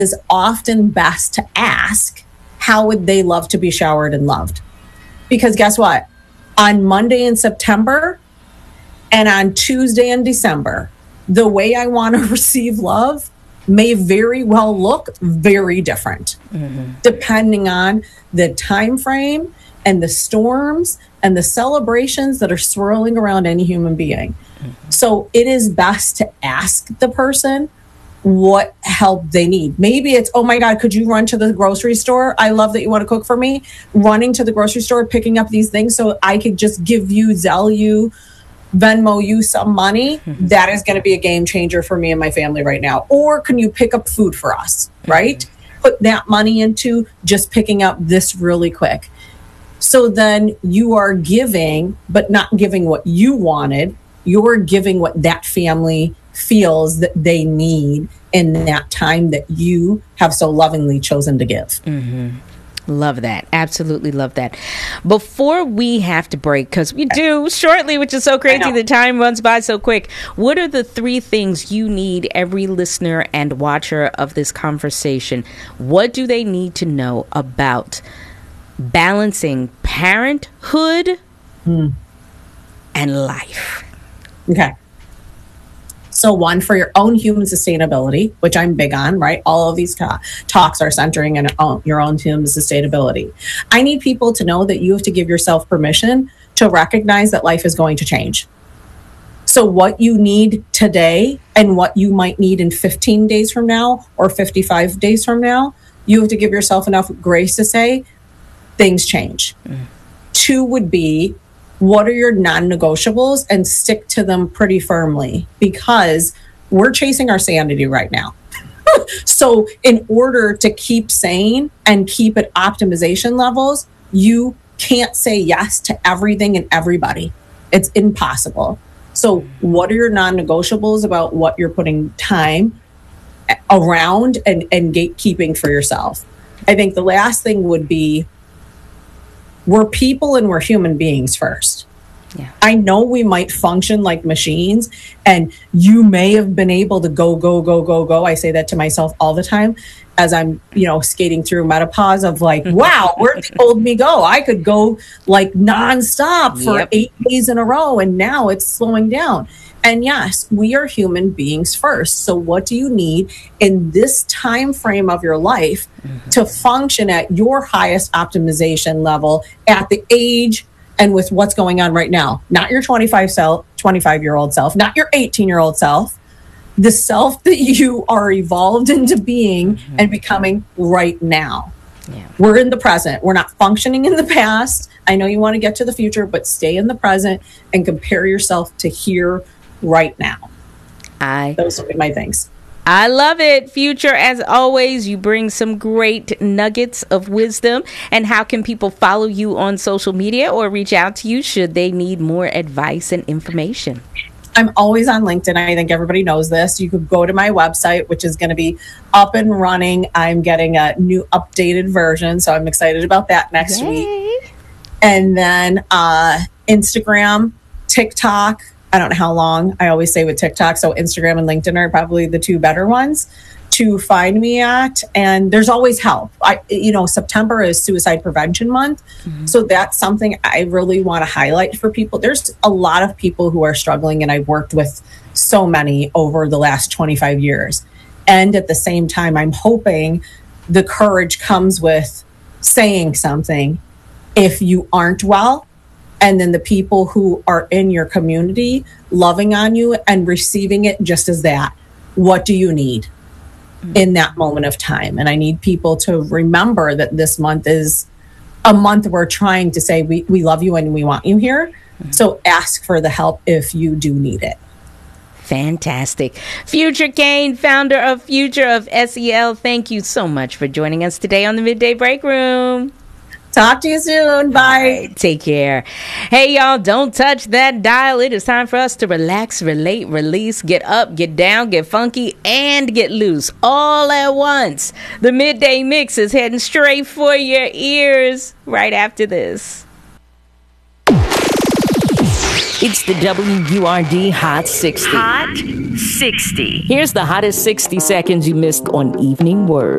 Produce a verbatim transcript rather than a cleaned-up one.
is often best to ask, how would they love to be showered and loved? Because guess what? On Monday in September and on Tuesday in December, the way I want to receive love may very well look very different, mm-hmm. depending on the time frame and the storms and the celebrations that are swirling around any human being. Mm-hmm. So it is best to ask the person what help they need. Maybe it's, oh my God, could you run to the grocery store? I love that you want to cook for me. Running to the grocery store, picking up these things so I could just give you, Zelle you, Venmo you some money. Mm-hmm. That is going to be a game changer for me and my family right now. Or can you pick up food for us, right? Mm-hmm. Put that money into just picking up this really quick. So then you are giving, but not giving what you wanted. You're giving what that family feels that they need in that time that you have so lovingly chosen to give. Mm-hmm. Love that. Absolutely love that. Before we have to break, because we do shortly, which is so crazy, the time runs by so quick. What are the three things you need every listener and watcher of this conversation? What do they need to know about balancing parenthood mm. and life? Okay. So one, for your own human sustainability, which I'm big on, right? All of these ta- talks are centering on own, your own human sustainability. I need people to know that you have to give yourself permission to recognize that life is going to change. So what you need today and what you might need in fifteen days from now or fifty-five days from now, you have to give yourself enough grace to say things change. Mm. Two would be, what are your non-negotiables, and stick to them pretty firmly, because we're chasing our sanity right now. So in order to keep sane and keep at optimization levels, you can't say yes to everything and everybody. It's impossible. So what are your non-negotiables about what you're putting time around and, and gatekeeping for yourself? I think the last thing would be, we're people and we're human beings first. Yeah. I know we might function like machines, and you may have been able to go, go, go, go, go. I say that to myself all the time as I'm, you know, skating through menopause of like, wow, where'd the old me go? I could go like nonstop for yep. eight days in a row, and now it's slowing down. And yes, we are human beings first. So what do you need in this time frame of your life mm-hmm. to function at your highest optimization level at the age and with what's going on right now? Not your twenty-five self, twenty-five-year-old self, not your eighteen-year-old self, the self that you are evolved into being mm-hmm. and becoming right now. Yeah. We're in the present. We're not functioning in the past. I know you want to get to the future, but stay in the present and compare yourself to here right now. I Those would be my things. I love it. Future, as always, you bring some great nuggets of wisdom. And how can people follow you on social media or reach out to you should they need more advice and information? I'm always on LinkedIn. I think everybody knows this. You could go to my website, which is going to be up and running. I'm getting a new updated version, so I'm excited about that next Yay. week. And then uh, Instagram, TikTok. I don't know how long. I always say with TikTok, so Instagram and LinkedIn are probably the two better ones to find me at. And there's always help. I, you know, September is Suicide Prevention Month. Mm-hmm. So that's something I really want to highlight for people. There's a lot of people who are struggling, and I've worked with so many over the last twenty-five years. And at the same time, I'm hoping the courage comes with saying something if you aren't well. And then the people who are in your community loving on you and receiving it just as that. What do you need in that moment of time? And I need people to remember that this month is a month we're trying to say we, we love you and we want you here. So ask for the help if you do need it. Fantastic. Future Cain, founder of Future of S E L, thank you so much for joining us today on the Midday Break Room. Talk to you soon. Bye. Right, take care. Hey, y'all, don't touch that dial. It is time for us to relax, relate, release, get up, get down, get funky, and get loose all at once. The Midday Mix is heading straight for your ears right after this. It's the W U R D Hot sixty. Hot sixty. Here's the hottest sixty seconds you missed on Evening Word.